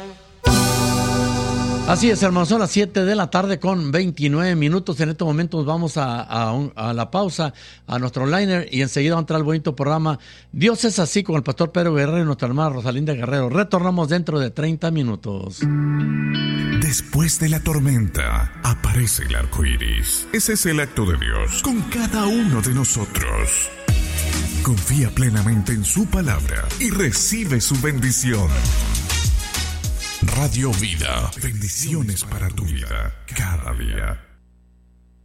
Así es, hermanos, son las 7 de la tarde con 29 minutos. En este momento nos vamos a la pausa, a nuestro liner, y enseguida va a entrar el bonito programa Dios es así, con el pastor Pedro Guerrero y nuestra hermana Rosalinda Guerrero. Retornamos dentro de 30 minutos. Después de la tormenta, aparece el arco iris. Ese es el acto de Dios con cada uno de nosotros. Confía plenamente en su palabra y recibe su bendición. Radio Vida. Bendiciones para tu vida cada día.